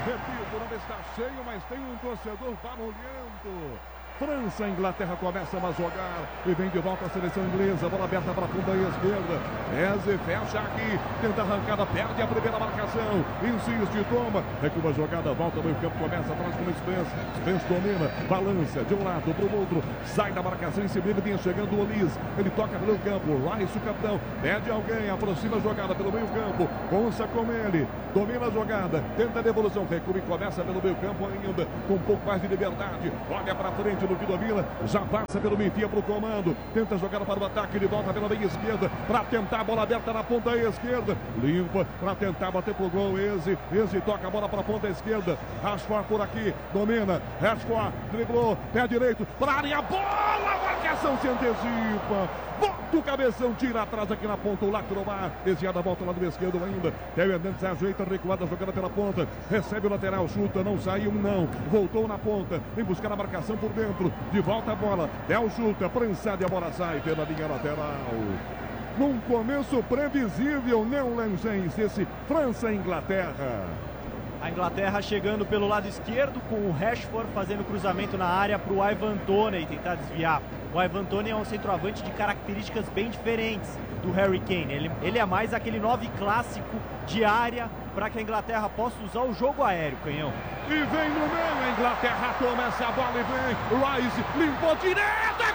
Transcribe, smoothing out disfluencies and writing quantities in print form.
Repito, não está cheio, mas tem um torcedor barulhento. França, Inglaterra começam a jogar e vem de volta a seleção inglesa, bola aberta para a ponta esquerda. Eze fecha aqui, tenta arrancada, perde a primeira marcação, insiste, toma, recua a jogada, volta no campo, começa atrás com o Spence domina, balança de um lado para o outro, sai da marcação em cima, ele vem chegando o Olise, ele toca pelo campo, Rice, o capitão, pede alguém, aproxima a jogada pelo meio campo, Consa com ele, domina a jogada, tenta a devolução, recua e começa pelo meio campo ainda, com um pouco mais de liberdade, olha para frente no que domina, já passa pelo meio para o comando, tenta jogar para o ataque, ele volta pela meia esquerda, para tentar a bola aberta na ponta esquerda, limpa, para tentar bater pro gol, Eze toca a bola para a ponta esquerda, Rashford por aqui, domina, Rashford, driblou, pé direito, para a área, bola, marcação se antecipa, bota o cabeção, tira atrás aqui na ponta, o Lacrobar, desviada, volta lá do esquerdo ainda, Theo Hernandes ajeita, recuada, jogada pela ponta, recebe o lateral, chuta, não saiu, não, voltou na ponta, vem buscar a marcação por dentro, de volta a bola, Theo chuta, prensada e a bola sai pela linha lateral. Num começo previsível, neolangense, esse França e Inglaterra. A Inglaterra chegando pelo lado esquerdo, com o Rashford fazendo cruzamento na área para o Ivan Toney tentar desviar. O Ivan Toney é um centroavante de características bem diferentes do Harry Kane. Ele é mais aquele 9 clássico de área para que a Inglaterra possa usar o jogo aéreo, Canhão. E vem no meio, a Inglaterra toma essa bola e vem, Rice limpou direto,